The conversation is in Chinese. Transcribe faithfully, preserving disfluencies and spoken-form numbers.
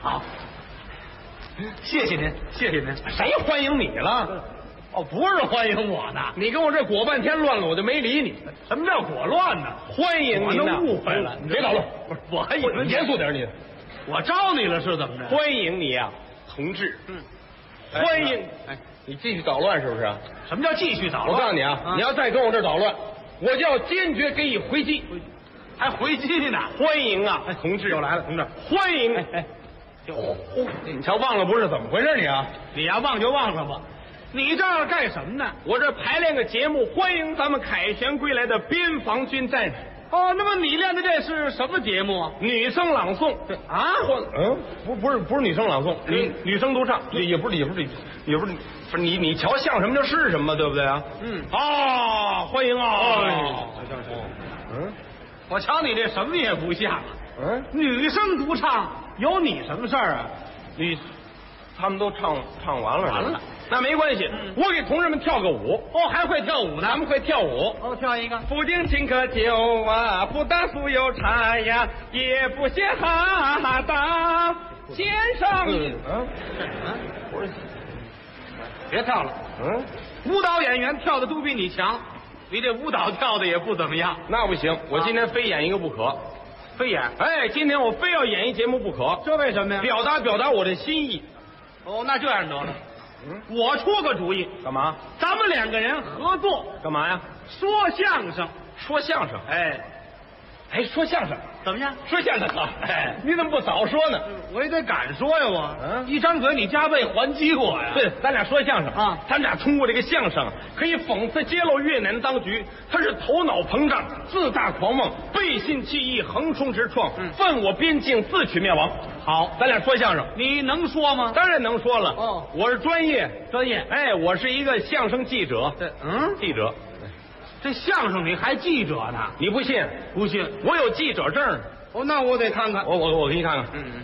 好，谢谢您，谢谢您。 谁欢迎你了？ 哦，不是欢迎我呢， 你跟我这裹半天乱了，我就没理你。 什么叫裹乱呢？ 欢迎您呢， 我都误会了， 别捣乱。 不是，我还以为严肃点你。 我招你了是怎么着？ 欢迎你呀，同志。 嗯， 欢迎。 哎， 你继续捣乱是不是？ 什么叫继续捣乱？ 我告诉你啊，你要再跟我这儿捣乱，我就要坚决给你回击。 还回击呢？ 欢迎啊，同志又来了，同志， 欢迎。 哎，就你瞧忘了不是怎么回事你啊？ 你呀忘就忘了吧。你这儿干什么呢？ 我这排练个节目，欢迎咱们凯旋归来的边防军战士。 哦，那么你练的这是什么节目啊？ 女生朗诵啊？ 嗯，不不是不是女生朗诵，女女生独唱，也也不是也不是也不是不是你你瞧像什么就是什么，对不对啊？ 嗯啊，欢迎啊！ 哦， 嗯， 我瞧你这什么也不像。 嗯， 女生独唱有你什么事儿啊？ 你他们都唱唱完了， 完了， 那没关系，我给同志们跳个舞。 哦，还会跳舞呢？ 咱们会跳舞。 哦，跳一个。 不敬请客酒啊，不打酥油茶呀，也不嫌哈哈大。先生，嗯嗯，不是， 别跳了。 嗯， 舞蹈演员跳的都比你强，你这舞蹈跳的也不怎么样。 那不行，我今天非演一个不可。 非演？ 哎，今天我非要演一节目不可。 这为什么呀？ 表达表达我的心意。 哦，那这样得了。 嗯， 我出个主意， 干嘛？ 咱们两个人合作干嘛呀？ 说相声。 说相声。 哎， 哎，说相声怎么样？ 说相声好。哎，你怎么不早说呢？ 我也得敢说呀，我。 嗯， 一张嘴你加倍还击我呀。 对，咱俩说相声啊， 咱俩通过这个相声可以讽刺揭露越南当局，他是头脑膨胀、自大狂妄、背信弃义、横冲直撞、 嗯犯我边境、自取灭亡。 好， 咱俩说相声， 你能说吗？ 当然能说了。 哦， 我是专业专业。 哎，我是一个相声记者。 对，嗯， 记者。 这相声你还记者呢？ 你不信？ 不信？ 我有记者证。 哦，那我得看看。 我我我给你看看。 嗯。